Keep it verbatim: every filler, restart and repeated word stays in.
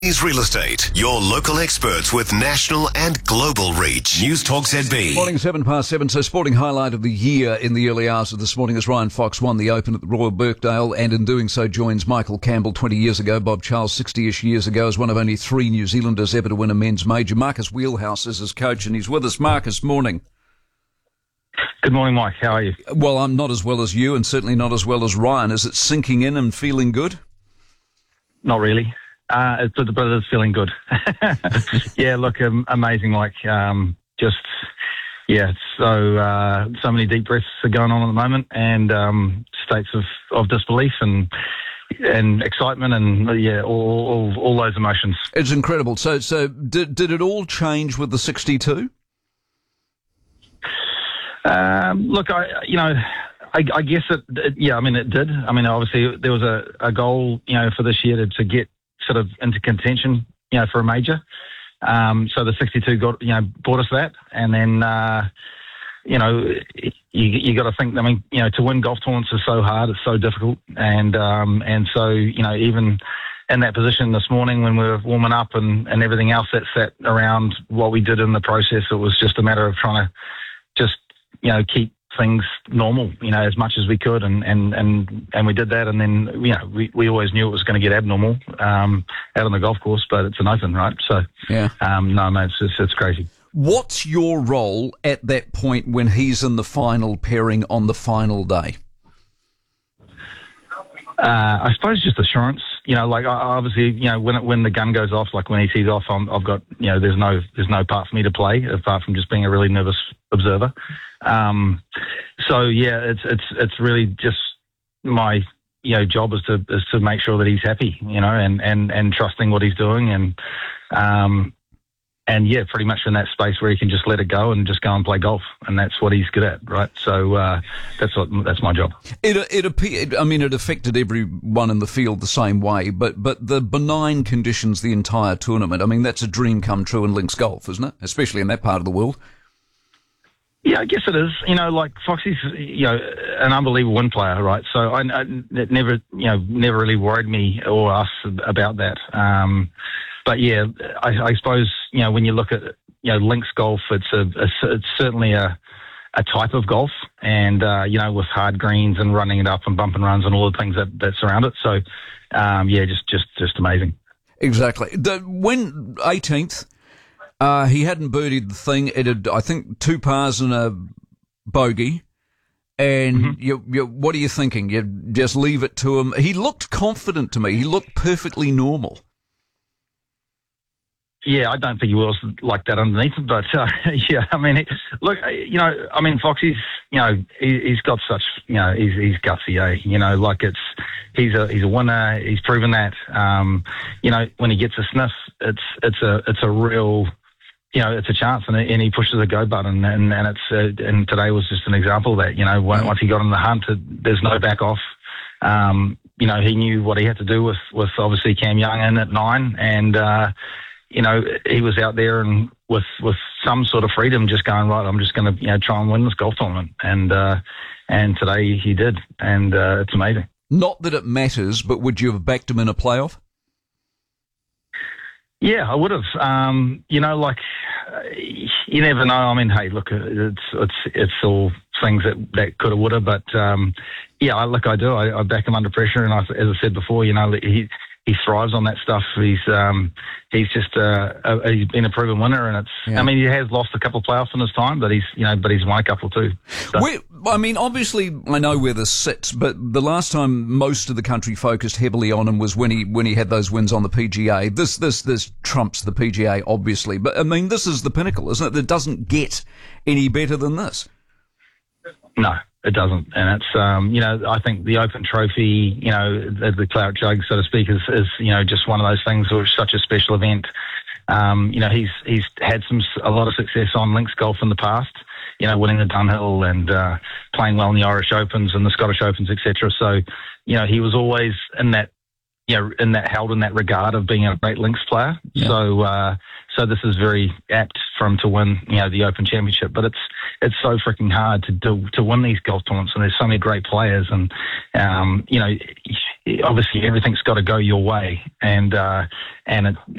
Is Real Estate, your local experts with national and global reach. News Talk Z B. Morning, seven past seven. So, sporting highlight of the year in the early hours of this morning as Ryan Fox won the Open at the Royal Birkdale, and in doing so joins Michael Campbell twenty years ago, Bob Charles sixty-ish years ago, as one of only three New Zealanders ever to win a men's major. Marcus Wheelhouse is his coach, and he's with us. Marcus, morning. Good morning, Mike. How are you? Well, I'm not as well as you, and certainly not as well as Ryan. Is it sinking in and feeling good? Not really. Uh, it's, but it is feeling good. yeah, look, um, amazing, Mike. Um, just, yeah, so uh, so many deep breaths are going on at the moment, and um, states of, of disbelief and and excitement, and yeah, all, all all those emotions. It's incredible. So, so did did it all change with the sixty-two? Um, look, I you know. I, I guess it, it, yeah, I mean, it did. I mean, obviously, there was a, a goal, you know, for this year to, to get sort of into contention, you know, for a major. Um, so the sixty-two got, you know, brought us that. And then, uh, you know, you, you got to think, I mean, you know, to win golf tournaments is so hard, it's so difficult. And, um, and so, you know, even in that position this morning when we were warming up and, and everything else that sat around what we did in the process, it was just a matter of trying to just, you know, keep things normal, you know, as much as we could, and and and, and we did that. And then, you know, we, we always knew it was going to get abnormal um, out on the golf course, but it's an open, right? So, yeah, um, no, mate, it's, it's it's crazy. What's your role at that point when he's in the final pairing on the final day? Uh, I suppose just assurance. You know, like obviously, you know, when it, when the gun goes off, like when he tees off, I'm, I've got, you know, there's no there's no part for me to play apart from just being a really nervous observer. Um, so yeah, it's it's it's really just my you know job is to is to make sure that he's happy, you know, and and and trusting what he's doing, and um and yeah, pretty much in that space where he can just let it go and just go and play golf, and that's what he's good at, right? So uh, that's what that's my job. It it appeared, I mean, it affected everyone in the field the same way, but but the benign conditions the entire tournament. I mean, that's a dream come true in links golf, isn't it? Especially in that part of the world. Yeah, I guess it is. You know, like Foxy's, you know, an unbelievable win player, right? So I, I it never, you know, never really worried me or us about that. Um, but yeah, I, I suppose, you know, when you look at, you know, links golf, it's a, a it's certainly a, a type of golf, and uh, you know, with hard greens and running it up and bump and runs and all the things that, that surround it. So, um, yeah, just just just amazing. Exactly. The when eighteenth. Uh, he hadn't birdied the thing. It had, I think, two pars and a bogey. And mm-hmm. you, you, what are you thinking? You just leave it to him. He looked confident to me. He looked perfectly normal. Yeah, I don't think he was like that underneath him, but uh, yeah, I mean, look, you know, I mean, Foxy's, you know, he, he's got such, you know, he's, he's gutsy, eh? You know, like it's, he's a, he's a winner. He's proven that. Um, you know, when he gets a sniff, it's, it's a, it's a real. You know, it's a chance, and, and he pushes the go button, and, and it's uh, and today was just an example of that. You know, once he got in the hunt, there's no back off. Um, you know, he knew what he had to do with, with obviously Cam Young in at nine, and uh, you know, he was out there and with with some sort of freedom, just going right. I'm just going to you know try and win this golf tournament, and uh, and today he did, and uh, it's amazing. Not that it matters, but would you have backed him in a playoff? Yeah, I would have. Um, you know, like uh, you never know. I mean, hey, look, it's it's it's all things that, that could have, would have. But um, yeah, I, look, I do. I, I back him under pressure, and I, as I said before, you know, he he thrives on that stuff. He's um, he's just uh, a, he's been a proven winner, and it's. Yeah. I mean, he has lost a couple of playoffs in his time, but he's you know, but he's won a couple too. So. Where, I mean, obviously, I know where this sits, but the last time most of the country focused heavily on him was when he when he had those wins on the P G A. This this this trumps the P G A, obviously, but I mean, this is the pinnacle, isn't it? It doesn't get any better than this. No. It doesn't, and it's um, you know I think the Open Trophy, you know the, the Claret Jug, so to speak, is, is you know just one of those things, or such a special event. Um, you know he's he's had some a lot of success on links golf in the past, you know winning the Dunhill and uh, playing well in the Irish Opens and the Scottish Opens, et cetera. So you know he was always in that you know, in that held in that regard of being a great links player. Yeah. So, uh, so this is very apt for him to win, you know, the Open Championship. But it's it's so freaking hard to do to win these golf tournaments, and there's so many great players, and um, you know, obviously everything's got to go your way, and uh, and it,